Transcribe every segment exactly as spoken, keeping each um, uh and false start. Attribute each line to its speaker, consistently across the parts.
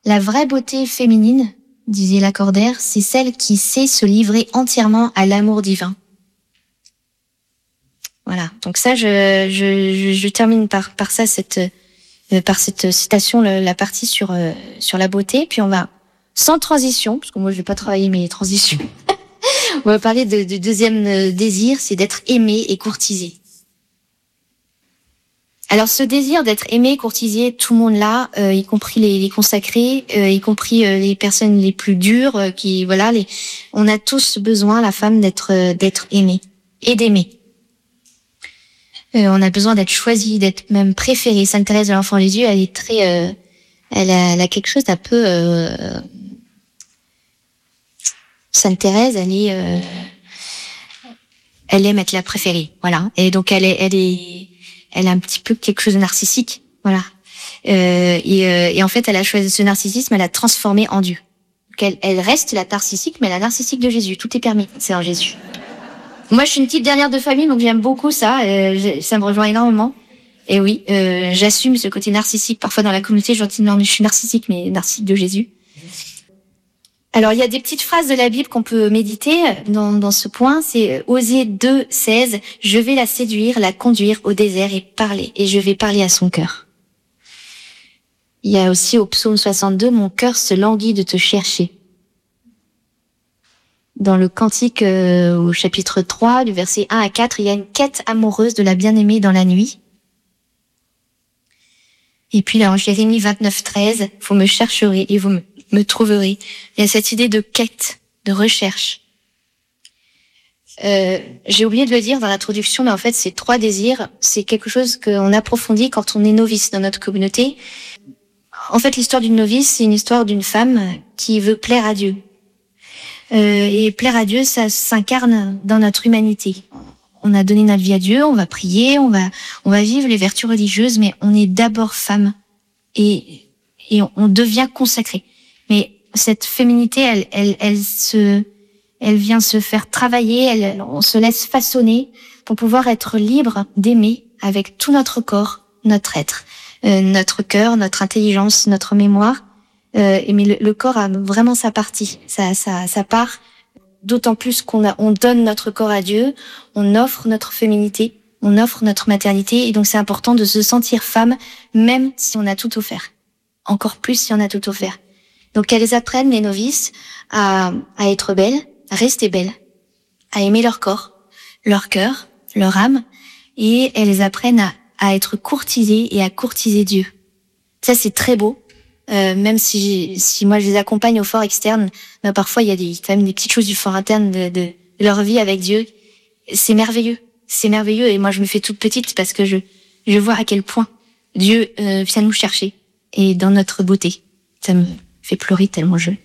Speaker 1: La vraie beauté féminine, disait Lacordaire, c'est celle qui sait se livrer entièrement à l'amour divin. Voilà. Donc ça, je, je, je, je termine par, par ça, cette, euh, par cette citation, le, la partie sur, euh, sur la beauté. Puis on va, sans transition, parce que moi je vais pas travailler mes transitions, on va parler de, du deuxième désir, c'est d'être aimé et courtisé. Alors ce désir d'être aimé, courtisé, tout le monde l'a, euh, y compris les, les consacrés, euh, y compris euh, les personnes les plus dures, euh, qui voilà, les, on a tous besoin, la femme, d'être euh, d'être aimée et d'aimer. Euh, on a besoin d'être choisie, d'être même préférée. Sainte Thérèse de l'Enfant Jésus, elle est très, euh, elle, a, elle a quelque chose d'un peu. Euh, Sainte Thérèse, elle est, euh, elle aime être la préférée, voilà. Et donc elle est, elle est, elle a un petit peu quelque chose de narcissique, voilà. Euh, et, euh, et en fait, elle a choisi ce narcissisme, elle a transformé en Dieu. Donc elle, elle reste la narcissique, mais la narcissique de Jésus. Tout est permis, c'est en Jésus. Moi, je suis une petite dernière de famille, donc j'aime beaucoup ça. Euh, ça me rejoint énormément. Et oui, euh, j'assume ce côté narcissique. Parfois dans la communauté, je dis non, mais je suis narcissique, mais narcissique de Jésus. Alors, il y a des petites phrases de la Bible qu'on peut méditer dans, dans ce point. C'est Osée deux, seize. Je vais la séduire, la conduire au désert et parler. Et je vais parler à son cœur. Il y a aussi au psaume soixante-deux, mon cœur se languit de te chercher. Dans le cantique euh, au chapitre trois, du verset un à quatre, il y a une quête amoureuse de la bien-aimée dans la nuit. Et puis là, en Jérémie vingt-neuf, treize, vous me chercherez et vous me me trouverez. Il y a cette idée de quête, de recherche. Euh, j'ai oublié de le dire dans l'introduction, mais en fait, ces trois désirs, c'est quelque chose qu'on approfondit quand on est novice dans notre communauté. En fait, l'histoire d'une novice, c'est une histoire d'une femme qui veut plaire à Dieu. Euh, et plaire à Dieu, ça s'incarne dans notre humanité. On a donné notre vie à Dieu, on va prier, on va, on va vivre les vertus religieuses, mais on est d'abord femme et, et on devient consacré. Mais cette féminité, elle, elle, elle se, elle vient se faire travailler, elle, on se laisse façonner pour pouvoir être libre d'aimer avec tout notre corps, notre être, euh, notre cœur, notre intelligence, notre mémoire. Euh, mais le, le corps a vraiment sa partie, sa, sa, sa part. D'autant plus qu'on a, on donne notre corps à Dieu, on offre notre féminité, on offre notre maternité, et donc c'est important de se sentir femme, même si on a tout offert. Encore plus si on a tout offert. Donc elles apprennent, les novices, à, à être belles, à rester belles, à aimer leur corps, leur cœur, leur âme, et elles apprennent à, à être courtisées et à courtiser Dieu. Ça, c'est très beau. Euh, même si, si moi je les accompagne au fort externe, ben parfois il y a des, quand même des petites choses du fort interne de, de, de leur vie avec Dieu. C'est merveilleux, c'est merveilleux. Et moi je me fais toute petite parce que je, je vois à quel point Dieu euh, vient nous chercher et dans notre beauté. Ça me fait pleurer tellement je...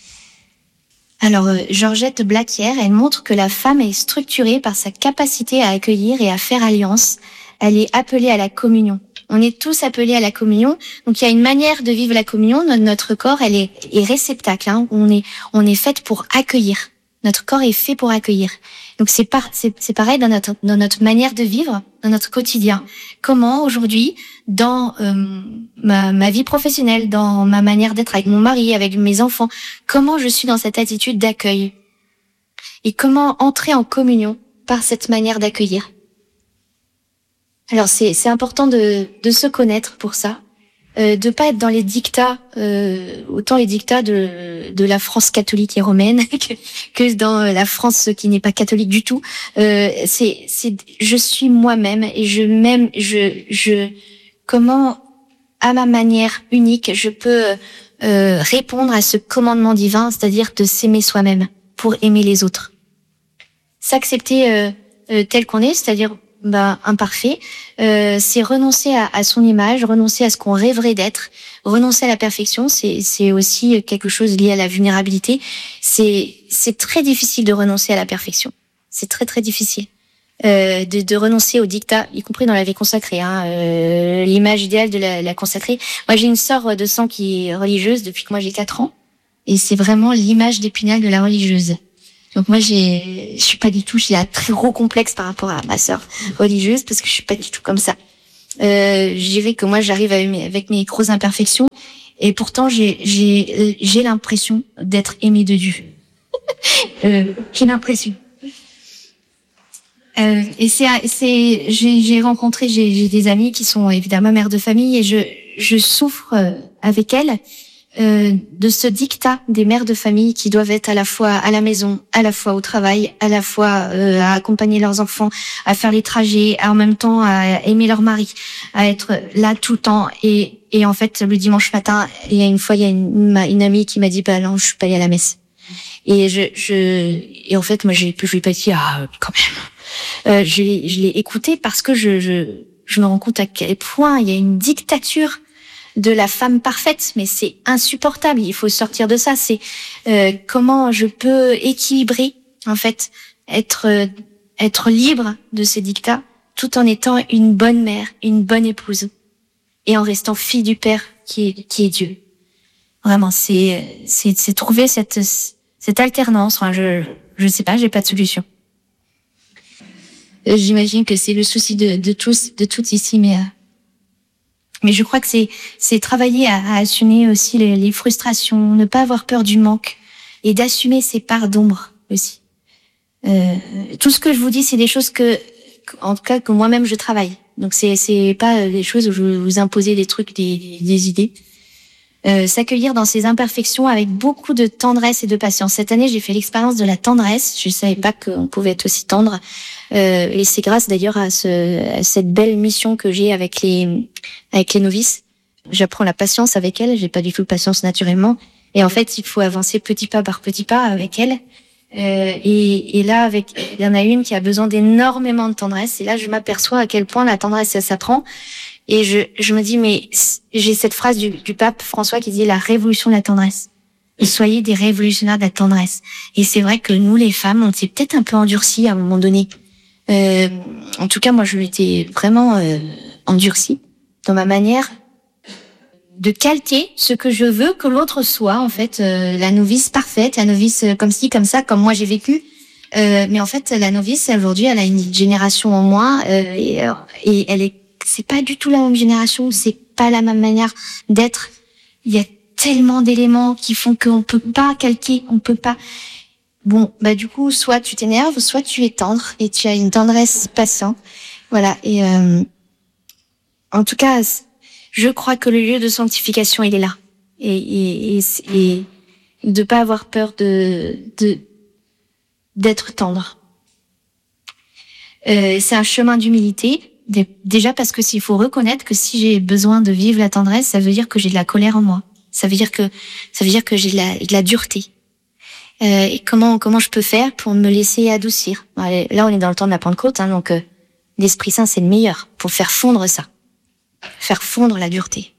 Speaker 1: Alors, euh, Georgette Blaquière, elle montre que la femme est structurée par sa capacité à accueillir et à faire alliance. Elle est appelée à la communion. On est tous appelés à la communion. Donc, il y a une manière de vivre la communion. Notre corps, elle est, est réceptacle. Hein. On est, on est fait pour accueillir. Notre corps est fait pour accueillir. Donc, c'est, par, c'est, c'est pareil dans notre, dans notre manière de vivre, dans notre quotidien. Comment, aujourd'hui, dans euh, ma, ma vie professionnelle, dans ma manière d'être avec mon mari, avec mes enfants, comment je suis dans cette attitude d'accueil? Et comment entrer en communion par cette manière d'accueillir? Alors, c'est, c'est important de, de se connaître pour ça. Euh, de pas être dans les dictats, euh, autant les dictats de, de la France catholique et romaine que, que dans la France qui n'est pas catholique du tout. Euh, c'est, c'est, je suis moi-même et je m'aime. Je, je, comment, à ma manière unique, je peux euh, répondre à ce commandement divin, c'est-à-dire de s'aimer soi-même pour aimer les autres. S'accepter euh, euh, tel qu'on est, c'est-à-dire ben, imparfait, euh, c'est renoncer à, à son image, renoncer à ce qu'on rêverait d'être, renoncer à la perfection, c'est, c'est aussi quelque chose lié à la vulnérabilité. C'est, c'est très difficile de renoncer à la perfection. C'est très très difficile euh, de, de renoncer au dictat, y compris dans la vie consacrée. Hein, euh, l'image idéale de la, la consacrée. Moi, j'ai une sœur de sang qui est religieuse depuis que moi j'ai quatre ans, et c'est vraiment l'image d'Épinal de la religieuse. Donc moi, j'ai, je suis pas du tout, j'ai un très gros complexe par rapport à ma sœur religieuse parce que je suis pas du tout comme ça. Euh, je dirais que moi, j'arrive avec mes, avec mes grosses imperfections Et pourtant, j'ai j'ai j'ai l'impression d'être aimée de Dieu. euh, j'ai l'impression. Euh, et c'est c'est j'ai j'ai rencontré j'ai j'ai des amis qui sont évidemment mères de famille et je je souffre avec elles euh, de ce diktat des mères de famille qui doivent être à la fois à la maison, à la fois au travail, à la fois euh, à accompagner leurs enfants, à faire les trajets, à, en même temps à aimer leur mari, à être là tout le temps. Et et en fait le dimanche matin, il y a une fois il y a une, une amie qui m'a dit bah non je suis pas allée à la messe. Et je je et en fait moi j'ai je lui ai pas dit ah quand même. Euh, je l'ai, je l'ai écouté parce que je, je, je me rends compte à quel point il y a une dictature de la femme parfaite, mais c'est insupportable. Il faut sortir de ça. C'est euh, comment je peux équilibrer, en fait, être euh, être libre de ces dictats, tout en étant une bonne mère, une bonne épouse, et en restant fille du Père qui est qui est Dieu. Vraiment, c'est c'est, c'est trouver cette cette alternance. Enfin, je je sais pas, j'ai pas de solution. J'imagine que c'est le souci de, de tous, de toutes ici, mais euh, mais je crois que c'est c'est travailler à, à assumer aussi les, les frustrations, ne pas avoir peur du manque et d'assumer ses parts d'ombre aussi. Euh, tout ce que je vous dis, c'est des choses que, en tout cas, que moi-même je travaille. Donc c'est c'est pas des choses où je vais vous imposer des trucs, des, des idées. Euh, s'accueillir dans ses imperfections avec beaucoup de tendresse et de patience. Cette année, j'ai fait l'expérience de la tendresse. Je savais pas qu'on pouvait être aussi tendre. Euh, et c'est grâce d'ailleurs à, ce, à cette belle mission que j'ai avec les avec les novices. J'apprends la patience avec elles. J'ai pas du tout de patience naturellement. Et en fait, il faut avancer petit pas par petit pas avec elles. Euh, et, et là, avec, il y en a une qui a besoin d'énormément de tendresse. Et là, je m'aperçois à quel point la tendresse, ça s'apprend. Et je, je me dis, mais j'ai cette phrase du, du pape François qui dit la révolution de la tendresse. Soyez des révolutionnaires de la tendresse. Et c'est vrai que nous, les femmes, on s'est peut-être un peu endurcies à un moment donné. Euh, en tout cas, moi, je m'étais vraiment euh, endurcie dans ma manière de calquer ce que je veux que l'autre soit, en fait, euh, la novice parfaite, la novice comme ci, comme ça, comme moi j'ai vécu. Euh, mais en fait, la novice, aujourd'hui, elle a une génération en moins euh, et, et elle est c'est pas du tout la même génération, c'est pas la même manière d'être. Il y a tellement d'éléments qui font qu'on peut pas calquer, on peut pas. Bon, bah du coup, soit tu t'énerves, soit tu es tendre et tu as une tendresse patiente. Voilà. Et euh, en tout cas, je crois que le lieu de sanctification, il est là. Et et et, et de pas avoir peur de de d'être tendre. Euh, c'est un chemin d'humilité. Déjà parce que s'il faut reconnaître que si j'ai besoin de vivre la tendresse, ça veut dire que j'ai de la colère en moi. Ça veut dire que ça veut dire que j'ai de la, de la dureté. Euh, et comment comment je peux faire pour me laisser adoucir? Là, on est dans le temps de la Pentecôte, hein, donc euh, l'Esprit Saint c'est le meilleur pour faire fondre ça, faire fondre la dureté.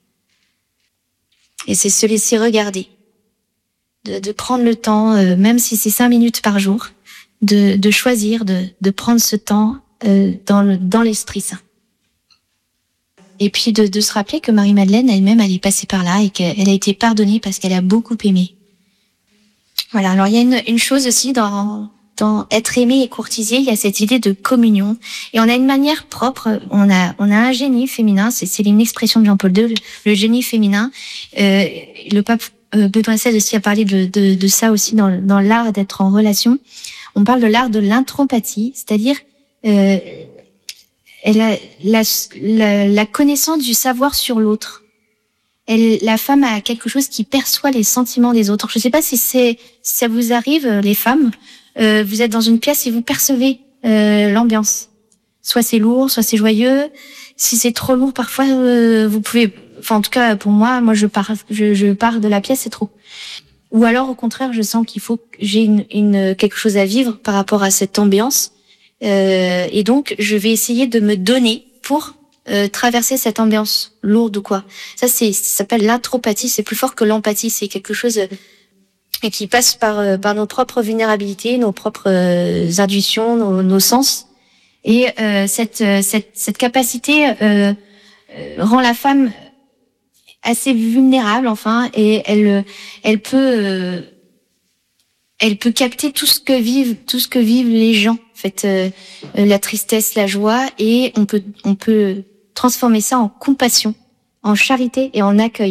Speaker 1: Et c'est se laisser regarder, de, de prendre le temps, euh, même si c'est cinq minutes par jour, de, de choisir de, de prendre ce temps. Euh, dans le, dans l'Esprit Saint. Et puis de, de se rappeler que Marie-Madeleine elle-même elle est passée par là et qu'elle a été pardonnée parce qu'elle a beaucoup aimé. Voilà. Alors il y a une, une chose aussi dans dans être aimé et courtisé, il y a cette idée de communion et on a une manière propre. On a on a un génie féminin, c'est c'est une expression de Jean-Paul deux, le, le génie féminin. Euh, le pape euh, Benoît seize aussi a parlé de de, de ça aussi dans dans l'art d'être en relation. On parle de l'art de l'intropathie, c'est-à-dire Euh, elle a la, la, la connaissance du savoir sur l'autre. Elle, la femme a quelque chose qui perçoit les sentiments des autres. Je ne sais pas si c'est, si ça vous arrive, les femmes. Euh, vous êtes dans une pièce et vous percevez euh, l'ambiance. Soit c'est lourd, soit c'est joyeux. Si c'est trop lourd, parfois euh, vous pouvez. Enfin, en tout cas, pour moi, moi je pars, je, je pars de la pièce, c'est trop. Ou alors, au contraire, je sens qu'il faut que j'ai une, une quelque chose à vivre par rapport à cette ambiance. Euh, et donc, je vais essayer de me donner pour euh, traverser cette ambiance lourde ou quoi. Ça, c'est, ça s'appelle l'intropathie. C'est plus fort que l'empathie. C'est quelque chose euh, qui passe par euh, par nos propres vulnérabilités, nos propres euh, intuitions, nos, nos sens. Et euh, cette cette cette capacité euh, euh, rend la femme assez vulnérable, enfin, et elle elle peut euh, elle peut capter tout ce que vivent tout ce que vivent les gens. En fait, euh, la tristesse, la joie, et on peut on peut transformer ça en compassion, en charité et en accueil,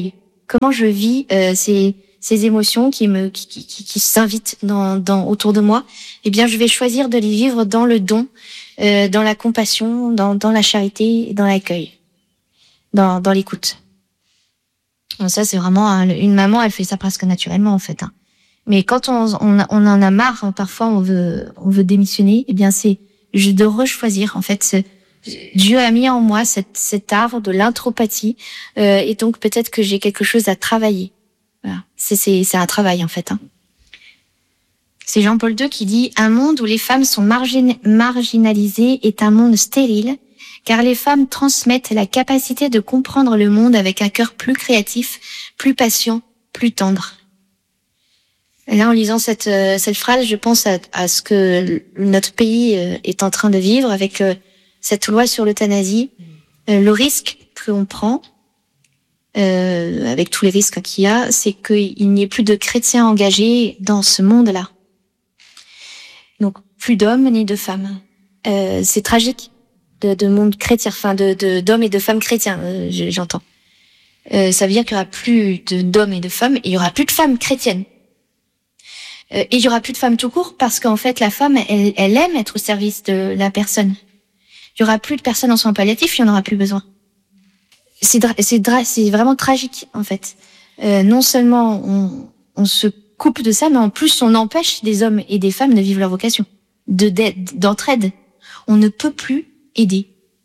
Speaker 1: comment je vis euh, ces ces émotions qui me qui qui, qui, qui s'invitent dans dans autour de moi, eh bien je vais choisir de les vivre dans le don, euh, dans la compassion, dans dans la charité, dans l'accueil, dans dans l'écoute. Donc ça c'est vraiment un, une maman, elle fait ça presque naturellement en fait. Hein. Mais quand on on, a, on en a marre, parfois on veut on veut démissionner, eh bien c'est de rechoisir en fait. C'est, Dieu a mis en moi cette, cet art de l'intropathie, euh, et donc peut-être que j'ai quelque chose à travailler. Voilà. C'est, c'est, c'est un travail en fait. Hein. C'est Jean-Paul deux qui dit « Un monde où les femmes sont margin- marginalisées est un monde stérile, car les femmes transmettent la capacité de comprendre le monde avec un cœur plus créatif, plus patient, plus tendre. » Et là, en lisant cette, euh, cette phrase, je pense à, à ce que notre pays euh, est en train de vivre avec euh, cette loi sur l'euthanasie, euh, le risque qu'on prend, euh, avec tous les risques qu'il y a, c'est qu'il n'y ait plus de chrétiens engagés dans ce monde-là. Donc, plus d'hommes ni de femmes. Euh, c'est tragique, de, de monde chrétien, enfin, de, de, d'hommes et de femmes chrétiens, euh, j'entends. Euh, ça veut dire qu'il y aura plus de, d'hommes et de femmes, et il y aura plus de femmes chrétiennes. Euh, et il y aura plus de femmes tout court, parce qu'en fait, la femme, elle, elle aime être au service de la personne. Il y aura plus de personnes en soins palliatifs, il y en aura plus besoin. C'est dra- c'est, dra- c'est vraiment tragique en fait. Euh, non seulement on, on se coupe de ça, mais en plus on empêche des hommes et des femmes de vivre leur vocation, de d'aide, d'entraide. On ne peut plus aider.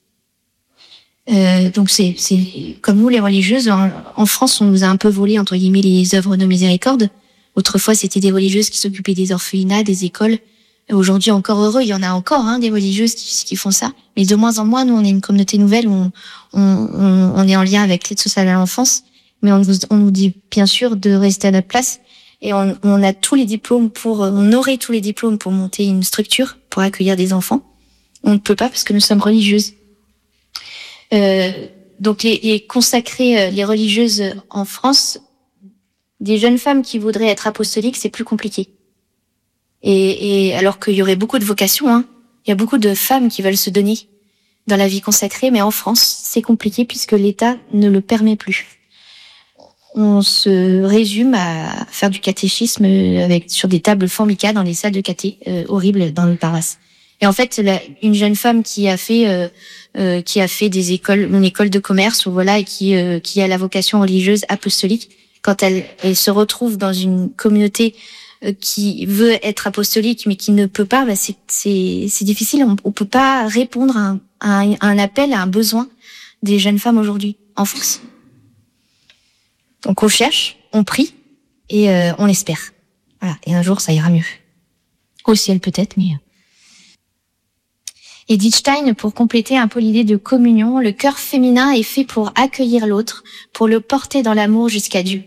Speaker 1: Euh, donc c'est c'est comme nous les religieuses en, en France, on nous a un peu volé entre guillemets les œuvres de miséricorde. Autrefois, c'était des religieuses qui s'occupaient des orphelinats, des écoles. Aujourd'hui, encore heureux, il y en a encore hein, des religieuses qui, qui font ça. Mais de moins en moins, nous, on est une communauté nouvelle où on, on, on, on est en lien avec l'aide sociale à l'enfance. Mais on nous, on nous dit bien sûr de rester à notre place. Et on, on a tous les diplômes pour, on aurait tous les diplômes pour monter une structure, pour accueillir des enfants. On ne peut pas parce que nous sommes religieuses. Euh, donc les, les consacrées, les religieuses en France, des jeunes femmes qui voudraient être apostoliques, c'est plus compliqué. Et, et alors qu'il y aurait beaucoup de vocations, hein. Il y a beaucoup de femmes qui veulent se donner dans la vie consacrée, mais en France, c'est compliqué puisque l'État ne le permet plus. On se résume à faire du catéchisme avec sur des tables formica dans les salles de caté, euh, horribles dans nos paroisses. Et en fait, la, une jeune femme qui a fait euh, euh, qui a fait des écoles, une école de commerce, ou voilà, et qui euh, qui a la vocation religieuse apostolique, quand elle, elle se retrouve dans une communauté qui veut être apostolique mais qui ne peut pas, bah c'est c'est c'est difficile. On, on peut pas répondre à un, à un, à un appel, à un besoin des jeunes femmes aujourd'hui en France. Donc on cherche, on prie et euh, on espère. Voilà. Et un jour ça ira mieux. Au ciel peut-être, mais. Edith Stein, pour compléter un peu l'idée de communion, le cœur féminin est fait pour accueillir l'autre, pour le porter dans l'amour jusqu'à Dieu.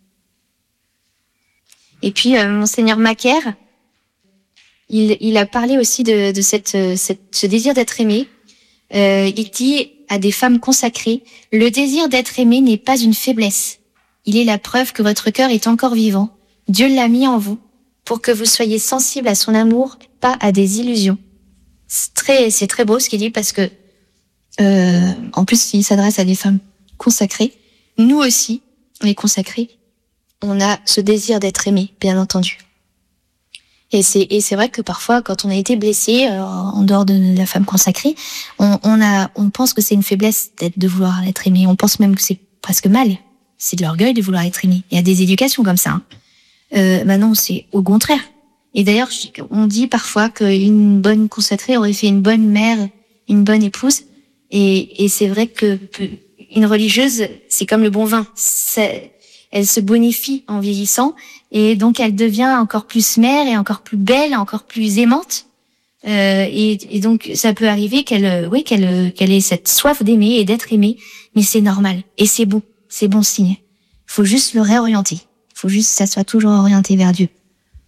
Speaker 1: Et puis, euh, Monseigneur Macaire, il, il a parlé aussi de, de cette, cette, ce désir d'être aimé. Euh, il dit à des femmes consacrées, « Le désir d'être aimé n'est pas une faiblesse. Il est la preuve que votre cœur est encore vivant. Dieu l'a mis en vous pour que vous soyez sensibles à son amour, pas à des illusions. » C'est très, c'est très beau ce qu'il dit parce que, euh, en plus, il s'adresse à des femmes consacrées. Nous aussi, on est consacrés. On a ce désir d'être aimé, bien entendu. Et c'est et c'est vrai que parfois, quand on a été blessé, euh, en dehors de la femme consacrée, on, on a on pense que c'est une faiblesse d'être de vouloir être aimé. On pense même que c'est presque mal. C'est de l'orgueil de vouloir être aimé. Il y a des éducations comme ça. Hein. Euh, bah non, c'est au contraire. Et d'ailleurs, on dit parfois qu'une bonne consacrée aurait fait une bonne mère, une bonne épouse. Et et c'est vrai que une religieuse, c'est comme le bon vin. C'est, elle se bonifie en vieillissant et donc elle devient encore plus mère et encore plus belle, encore plus aimante. Euh, et, et donc ça peut arriver qu'elle, oui, qu'elle, qu'elle ait cette soif d'aimer et d'être aimée, mais c'est normal et c'est bon, c'est bon signe. Il faut juste le réorienter. Il faut juste que ça soit toujours orienté vers Dieu.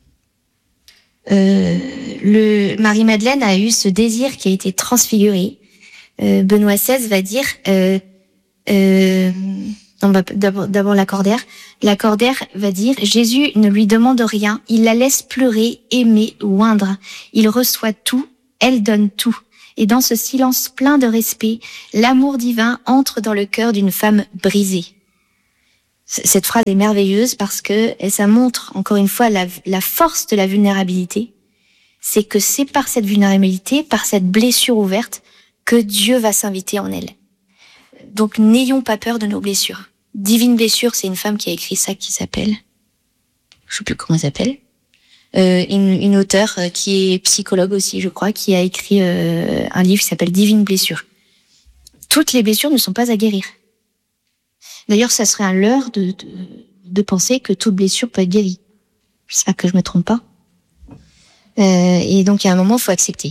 Speaker 1: Euh, le Marie-Madeleine a eu ce désir qui a été transfiguré. Euh, Benoît seize va dire. Euh, euh, Non, bah, d'abord, d'abord l'accordaire. L'accordaire va dire « Jésus ne lui demande rien, il la laisse pleurer, aimer, oindre. Il reçoit tout, elle donne tout. Et dans ce silence plein de respect, l'amour divin entre dans le cœur d'une femme brisée. » Cette phrase est merveilleuse parce que ça montre encore une fois la, la force de la vulnérabilité. C'est que c'est par cette vulnérabilité, par cette blessure ouverte, que Dieu va s'inviter en elle. Donc n'ayons pas peur de nos blessures. Divine Blessure, c'est une femme qui a écrit ça, qui s'appelle, je sais plus comment elle s'appelle, euh, une, une auteure qui est psychologue aussi, je crois, qui a écrit euh, un livre qui s'appelle Divine Blessure. Toutes les blessures ne sont pas à guérir. D'ailleurs, ça serait un leurre de, de, de penser que toute blessure peut être guérie. J'espère que je me trompe pas. Euh, et donc, il y a un moment, il faut accepter.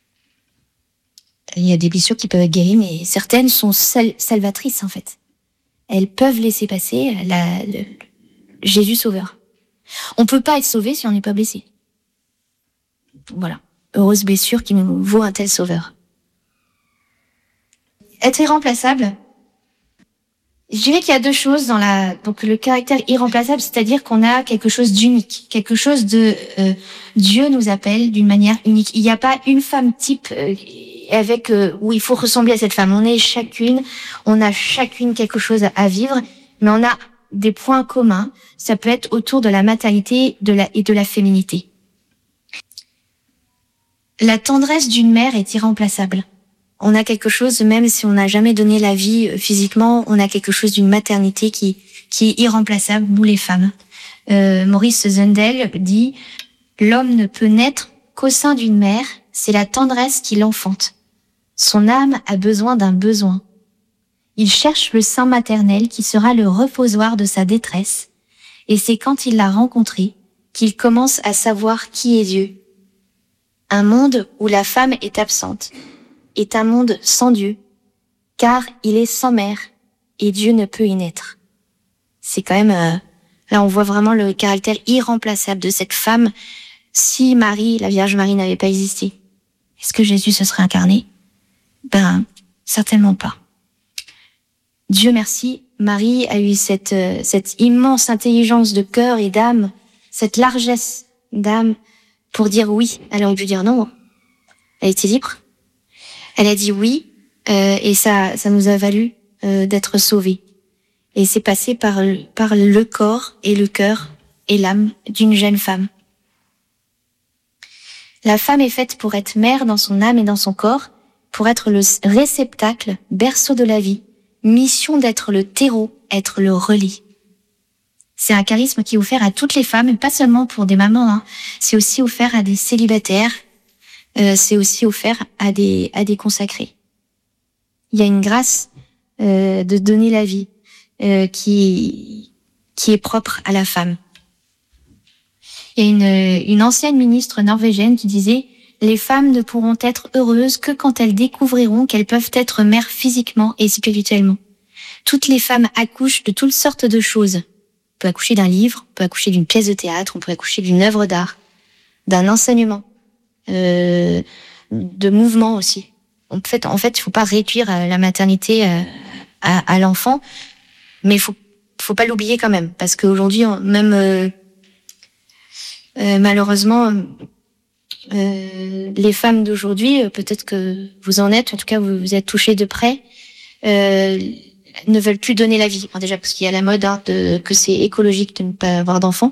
Speaker 1: Il y a des blessures qui peuvent être guéries, mais certaines sont sal- salvatrices, en fait. Elles peuvent laisser passer la, le, Jésus sauveur. On peut pas être sauvé si on n'est pas blessé. Voilà. Heureuse blessure qui nous vaut un tel sauveur. Être irremplaçable. Je dirais qu'il y a deux choses dans la, donc le caractère irremplaçable, c'est-à-dire qu'on a quelque chose d'unique, quelque chose de, euh, Dieu nous appelle d'une manière unique. Il n'y a pas une femme type, euh, avec, euh, où il faut ressembler à cette femme. On est chacune, on a chacune quelque chose à vivre, mais on a des points communs. Ça peut être autour de la maternité, de la, et de la féminité. La tendresse d'une mère est irremplaçable. On a quelque chose, même si on n'a jamais donné la vie physiquement, on a quelque chose d'une maternité qui, qui est irremplaçable, nous les femmes. Euh, Maurice Zundel dit « L'homme ne peut naître qu'au sein d'une mère, c'est la tendresse qui l'enfante. Son âme a besoin d'un besoin. Il cherche le sein maternel qui sera le reposoir de sa détresse, et c'est quand il l'a rencontré qu'il commence à savoir qui est Dieu. Un monde où la femme est absente est un monde sans Dieu, car il est sans mère, et Dieu ne peut y naître. » C'est quand même, euh, là on voit vraiment le caractère irremplaçable de cette femme. Si Marie, la Vierge Marie, n'avait pas existé, est-ce que Jésus se serait incarné? Ben, certainement pas. Dieu merci, Marie a eu cette, euh, cette immense intelligence de cœur et d'âme, cette largesse d'âme pour dire oui. Elle aurait pu dire non. Elle était libre. Elle a dit oui, euh, et ça, ça nous a valu euh, d'être sauvés. Et c'est passé par, par le corps et le cœur et l'âme d'une jeune femme. La femme est faite pour être mère dans son âme et dans son corps, pour être le réceptacle, berceau de la vie, mission d'être le terreau, être le relais. C'est un charisme qui est offert à toutes les femmes, et pas seulement pour des mamans, hein. C'est aussi offert à des célibataires, euh, c'est aussi offert à des, à des consacrés. Il y a une grâce euh, de donner la vie euh, qui, qui est propre à la femme. Il y a une, une ancienne ministre norvégienne qui disait « Les femmes ne pourront être heureuses que quand elles découvriront qu'elles peuvent être mères physiquement et spirituellement. Toutes les femmes accouchent de toutes sortes de choses. On peut accoucher d'un livre, on peut accoucher d'une pièce de théâtre, on peut accoucher d'une œuvre d'art, d'un enseignement, euh, de mouvement aussi. En fait, en fait, il faut pas réduire la maternité à, à, à l'enfant, mais il faut, faut pas l'oublier quand même, parce qu'aujourd'hui, même euh, euh, malheureusement, euh, les femmes d'aujourd'hui, peut-être que vous en êtes, en tout cas vous, vous êtes touchées de près, euh, ne veulent plus donner la vie. Enfin, déjà parce qu'il y a la mode hein, de, que c'est écologique de ne pas avoir d'enfants.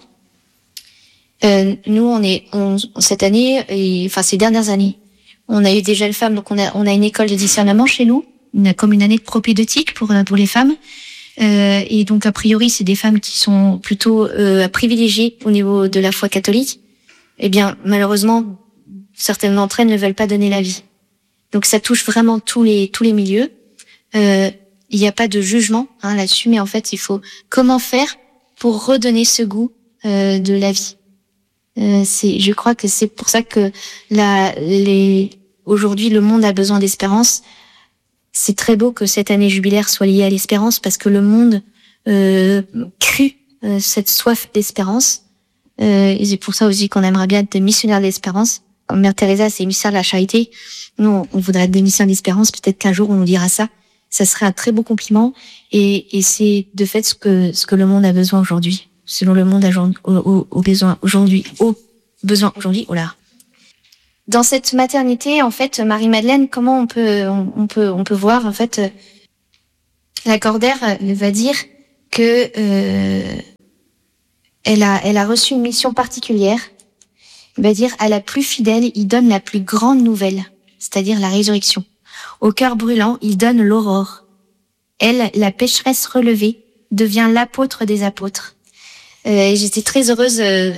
Speaker 1: Euh, nous, on est on, cette année, et enfin ces dernières années, on a eu des jeunes femmes, donc on a on a une école de discernement chez nous, une, comme une année de propédeutique pour pour les femmes. Euh, et donc a priori, c'est des femmes qui sont plutôt euh, privilégiées au niveau de la foi catholique. Eh bien, malheureusement, certaines d'entre elles ne veulent pas donner la vie. Donc ça touche vraiment tous les tous les milieux. Euh, il n'y a pas de jugement hein, là-dessus, mais en fait, il faut comment faire pour redonner ce goût euh, de la vie. Euh, c'est, je crois que c'est pour ça que la, les, aujourd'hui, le monde a besoin d'espérance. C'est très beau que cette année jubilaire soit liée à l'espérance parce que le monde euh, crut euh, cette soif d'espérance. Euh, et c'est pour ça aussi qu'on aimerait bien être des missionnaires d'espérance. Comme Mère Teresa, c'est missionnaire de la charité. Nous, on voudrait être des missionnaires d'espérance. Peut-être qu'un jour, on nous dira ça. Ça serait un très beau compliment. Et, et c'est de fait ce que, ce que le monde a besoin aujourd'hui. Selon le monde au, au, au besoin aujourd'hui, au besoin aujourd'hui, oh là. Dans cette maternité, en fait, Marie-Madeleine, comment on peut, on, on peut, on peut voir, en fait, Lacordaire va dire que euh, elle a, elle a reçu une mission particulière. Il va dire, à la plus fidèle, il donne la plus grande nouvelle, c'est-à-dire la résurrection. Au cœur brûlant, il donne l'aurore. Elle, la pécheresse relevée, devient l'apôtre des apôtres. Euh, et j'étais très heureuse euh,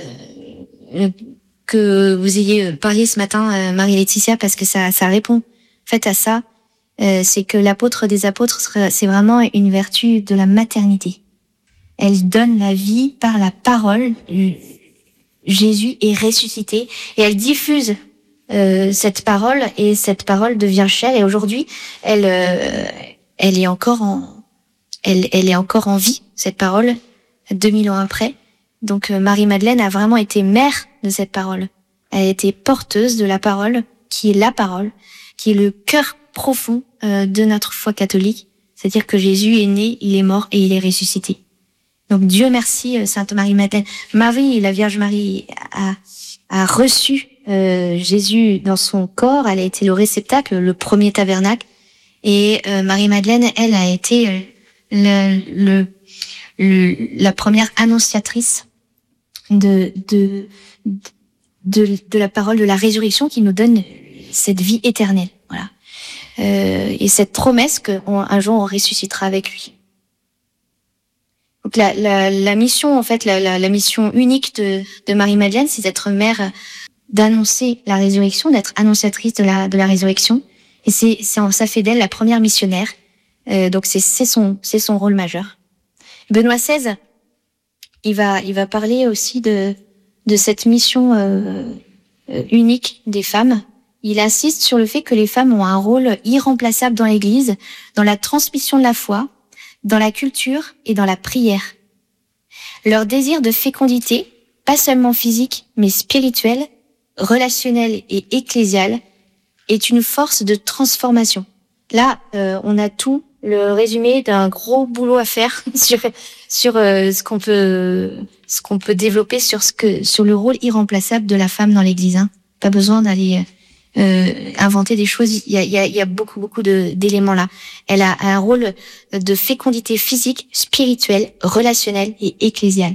Speaker 1: que vous ayez parlé ce matin, euh, Marie-Laetitia, parce que ça, ça répond en fait à ça. Euh, c'est que l'apôtre des apôtres, c'est vraiment une vertu de la maternité. Elle donne la vie par la parole. Jésus est ressuscité et elle diffuse euh, cette parole et cette parole devient chair et aujourd'hui elle euh, elle est encore en elle elle est encore en vie, cette parole deux mille ans après. Donc euh, Marie-Madeleine a vraiment été mère de cette parole. Elle a été porteuse de la parole qui est la parole, qui est le cœur profond euh, de notre foi catholique, c'est-à-dire que Jésus est né, il est mort et il est ressuscité. Donc Dieu merci, Sainte Marie-Madeleine. Marie, la Vierge Marie, a, a reçu euh, Jésus dans son corps. Elle a été le réceptacle, le premier tabernacle. Et euh, Marie-Madeleine, elle, a été euh, le, le, le, la première annonciatrice de, de, de, de la parole de la résurrection qui nous donne cette vie éternelle. Voilà. Euh, et cette promesse qu'un jour on ressuscitera avec lui. Donc la, la, la mission, en fait, la, la, la mission unique de, de Marie-Madeleine, c'est d'être mère, d'annoncer la résurrection, d'être annonciatrice de la, de la résurrection. Et c'est, c'est ça fait d'elle la première missionnaire. Euh, donc c'est, c'est son, c'est son rôle majeur. Benoît seize, il va, il va parler aussi de, de cette mission euh, unique des femmes. Il insiste sur le fait que les femmes ont un rôle irremplaçable dans l'Église, dans la transmission de la foi, dans la culture et dans la prière. Leur désir de fécondité, pas seulement physique, mais spirituel, relationnel et ecclésial, est une force de transformation. Là, euh, on a tout le résumé d'un gros boulot à faire sur sur euh, ce qu'on peut ce qu'on peut développer sur ce que sur le rôle irremplaçable de la femme dans l'Église. Hein. Pas besoin d'aller Euh, inventer des choses. Il y a, il y a, il y a beaucoup, beaucoup de, d'éléments là. Elle a un rôle de fécondité physique, spirituelle, relationnelle et ecclésiale.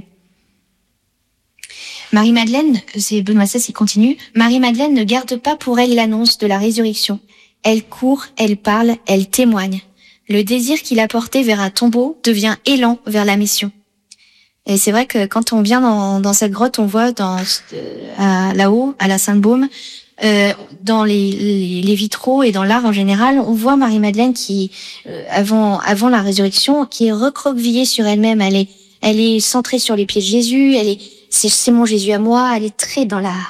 Speaker 1: Marie-Madeleine, c'est Benoît seize qui continue. Marie-Madeleine ne garde pas pour elle l'annonce de la résurrection. Elle court, elle parle, elle témoigne. Le désir qui la portait vers un tombeau devient élan vers la mission. Et c'est vrai que quand on vient dans, dans cette grotte, on voit dans euh, à, là-haut, à la Sainte-Baume, Euh, dans les, les, les vitraux et dans l'art en général, on voit Marie-Madeleine qui, euh, avant, avant la résurrection, qui est recroquevillée sur elle-même. Elle est, elle est centrée sur les pieds de Jésus. Elle est, c'est, c'est mon Jésus à moi. Elle est très dans la,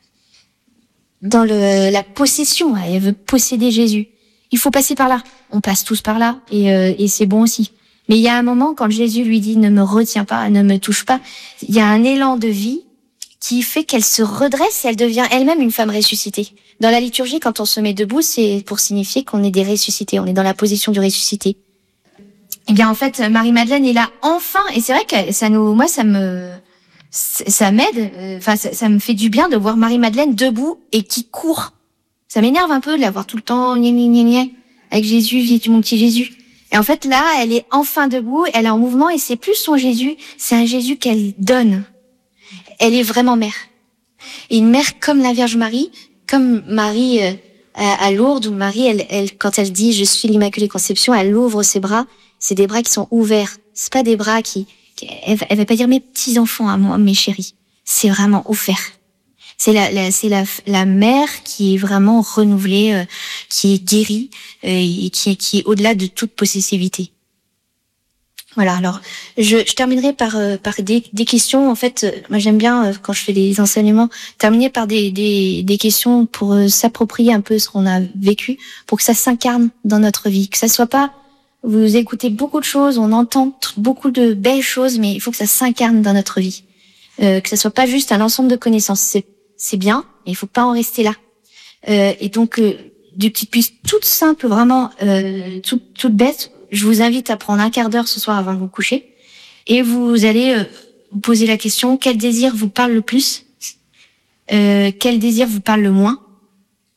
Speaker 1: dans le, la possession. Elle veut posséder Jésus. Il faut passer par là. On passe tous par là et, euh, et c'est bon aussi. Mais il y a un moment quand Jésus lui dit ne me retiens pas, ne me touche pas, il y a un élan de vie qui fait qu'elle se redresse et elle devient elle-même une femme ressuscitée. Dans la liturgie, quand on se met debout, c'est pour signifier qu'on est des ressuscités, on est dans la position du ressuscité. Eh bien, en fait, Marie-Madeleine est là enfin, et c'est vrai que ça nous, moi, ça me, ça m'aide, enfin, ça, ça me fait du bien de voir Marie-Madeleine debout et qui court. Ça m'énerve un peu de la voir tout le temps, gna gna gna gna, avec Jésus, viens mon petit Jésus. Et en fait, là, elle est enfin debout, elle est en mouvement, et c'est plus son Jésus, c'est un Jésus qu'elle donne. Elle est vraiment mère. Et une mère comme la Vierge Marie, comme Marie euh, à, à Lourdes, où Marie, elle, elle, quand elle dit « Je suis l'Immaculée Conception », elle ouvre ses bras. C'est des bras qui sont ouverts. C'est pas des bras qui... qui elle, elle va pas dire « Mes petits-enfants à moi, mes chéris ». C'est vraiment offert. C'est la, la, c'est la, la mère qui est vraiment renouvelée, euh, qui est guérie euh, et qui, qui est au-delà de toute possessivité. Voilà, alors je, je terminerai par euh, par des, des questions. En fait, euh, moi j'aime bien euh, quand je fais des enseignements terminer par des des, des questions pour euh, s'approprier un peu ce qu'on a vécu, pour que ça s'incarne dans notre vie, que ça soit pas vous écoutez beaucoup de choses, on entend t- beaucoup de belles choses, mais il faut que ça s'incarne dans notre vie, euh, que ça soit pas juste un ensemble de connaissances. C'est c'est bien, mais il faut pas en rester là. Euh, et donc euh, des petites pistes toutes simples, vraiment euh, toutes toutes bêtes. Je vous invite à prendre un quart d'heure ce soir avant de vous coucher et vous allez euh, vous poser la question, quel désir vous parle le plus, euh, quel désir vous parle le moins,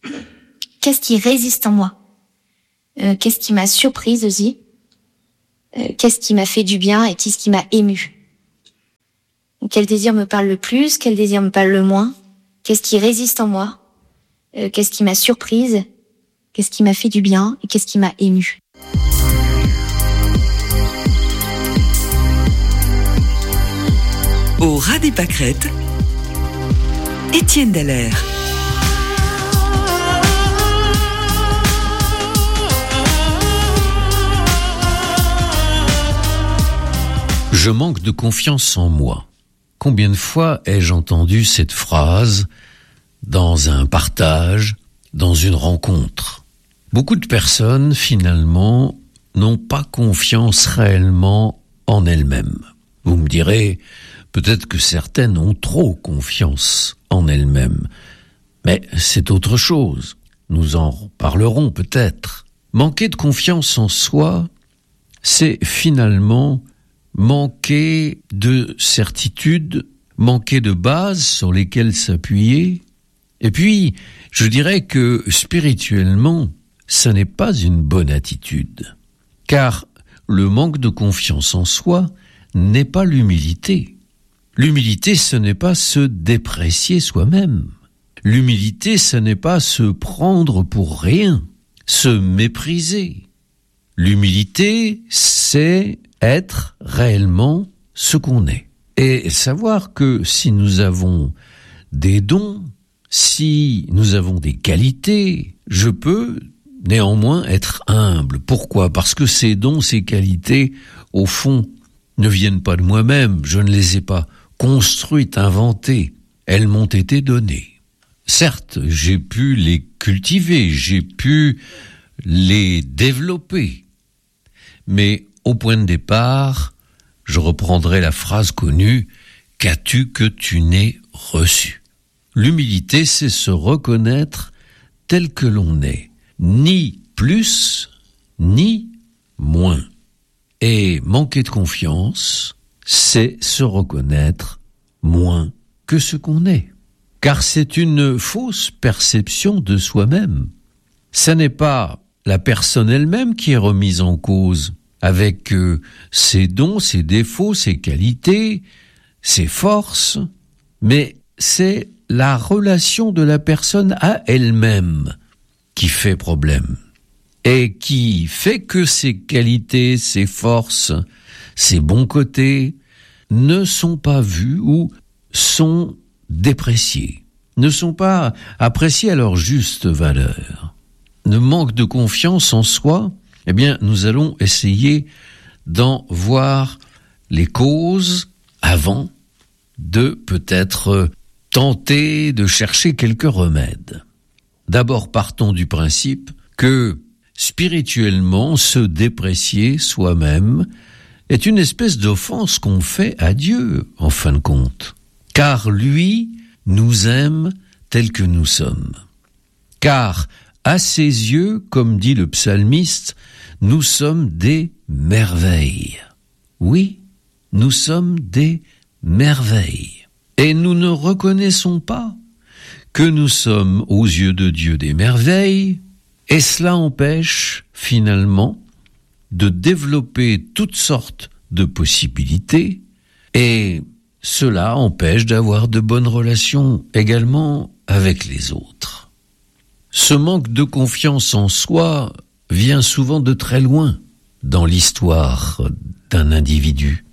Speaker 1: qu'est-ce qui résiste en moi, euh, qu'est-ce qui m'a surprise aussi, euh, qu'est-ce qui m'a fait du bien et qu'est-ce qui m'a ému. Quel désir me parle le plus, quel désir me parle le moins, qu'est-ce qui résiste en moi, euh, qu'est-ce qui m'a surprise, qu'est-ce qui m'a fait du bien et qu'est-ce qui m'a ému.
Speaker 2: Au ras des pâquerettes, Étienne Dallaire.
Speaker 3: Je manque de confiance en moi. Combien de fois ai-je entendu cette phrase dans un partage, dans une rencontre? Beaucoup de personnes, finalement, n'ont pas confiance réellement en elles-mêmes. Vous me direz, peut-être que certaines ont trop confiance en elles-mêmes. Mais c'est autre chose. Nous en parlerons peut-être. Manquer de confiance en soi, c'est finalement manquer de certitude, manquer de bases sur lesquelles s'appuyer. Et puis, je dirais que spirituellement, ça n'est pas une bonne attitude. Car le manque de confiance en soi n'est pas l'humilité. L'humilité, ce n'est pas se déprécier soi-même. L'humilité, ce n'est pas se prendre pour rien, se mépriser. L'humilité, c'est être réellement ce qu'on est. Et savoir que si nous avons des dons, si nous avons des qualités, je peux néanmoins être humble. Pourquoi ? Parce que ces dons, ces qualités, au fond, ne viennent pas de moi-même. Je ne les ai pas construites, inventées. Elles m'ont été données. Certes, j'ai pu les cultiver, j'ai pu les développer. Mais au point de départ, je reprendrai la phrase connue « Qu'as-tu que tu n'aies reçu ?» L'humilité, c'est se reconnaître tel que l'on est, ni plus, ni moins. Et manquer de confiance, c'est se reconnaître moins que ce qu'on est. Car c'est une fausse perception de soi-même. Ce n'est pas la personne elle-même qui est remise en cause, avec euh, ses dons, ses défauts, ses qualités, ses forces, mais c'est la relation de la personne à elle-même qui fait problème et qui fait que ses qualités, ses forces, ses bons côtés ne sont pas vus ou sont dépréciés, ne sont pas appréciés à leur juste valeur. Le manque de confiance en soi, eh bien, nous allons essayer d'en voir les causes avant de peut-être tenter de chercher quelques remèdes. D'abord, partons du principe que spirituellement, se déprécier soi-même est une espèce d'offense qu'on fait à Dieu, en fin de compte. Car lui nous aime tels que nous sommes. Car à ses yeux, comme dit le psalmiste, nous sommes des merveilles. Oui, nous sommes des merveilles. Et nous ne reconnaissons pas que nous sommes aux yeux de Dieu des merveilles, et cela empêche finalement de développer toutes sortes de possibilités, et cela empêche d'avoir de bonnes relations également avec les autres. Ce manque de confiance en soi vient souvent de très loin dans l'histoire d'un individu.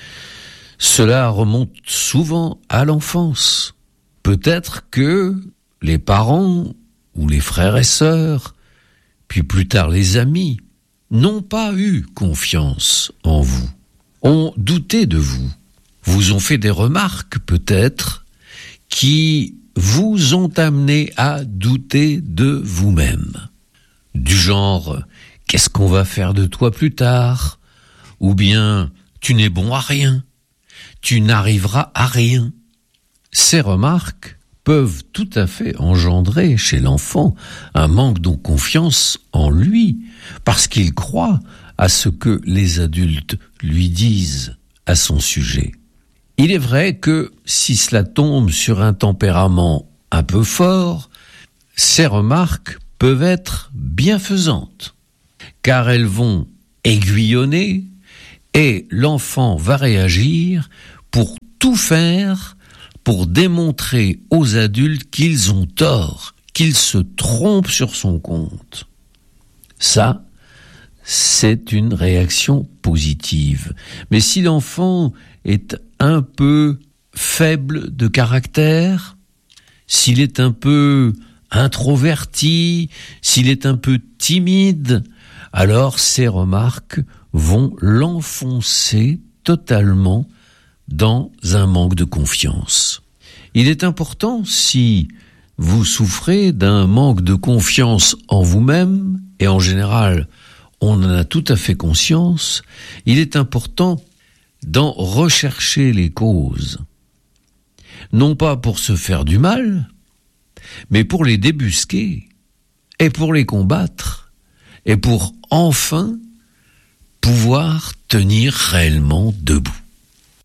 Speaker 3: Cela remonte souvent à l'enfance. Peut-être que les parents ou les frères et sœurs, puis plus tard les amis, n'ont pas eu confiance en vous, ont douté de vous, vous ont fait des remarques peut-être qui vous ont amené à douter de vous-même. Du genre, qu'est-ce qu'on va faire de toi plus tard ? Ou bien, tu n'es bon à rien, tu n'arriveras à rien. Ces remarques peuvent tout à fait engendrer chez l'enfant un manque de confiance en lui, parce qu'il croit à ce que les adultes lui disent à son sujet. Il est vrai que si cela tombe sur un tempérament un peu fort, ces remarques peuvent être bienfaisantes, car elles vont aiguillonner, Et l'enfant va réagir pour tout faire pour démontrer aux adultes qu'ils ont tort, qu'ils se trompent sur son compte. Ça, c'est une réaction positive. Mais si l'enfant est un peu faible de caractère, s'il est un peu introverti, s'il est un peu timide, alors ces remarques vont l'enfoncer totalement dans un manque de confiance. Il est important, si vous souffrez d'un manque de confiance en vous-même, et en général, on en a tout à fait conscience, il est important d'en rechercher les causes. Non pas pour se faire du mal, mais pour les débusquer, et pour les combattre, et pour enfin pouvoir tenir réellement debout.